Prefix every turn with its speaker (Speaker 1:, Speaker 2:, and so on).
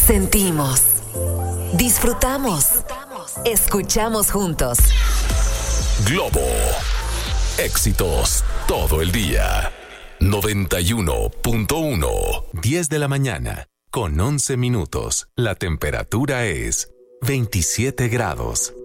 Speaker 1: Sentimos, disfrutamos, escuchamos juntos.
Speaker 2: Globo. Éxitos todo el día. 91.1. 10 de la mañana, con 11 minutos. La temperatura es 27 grados.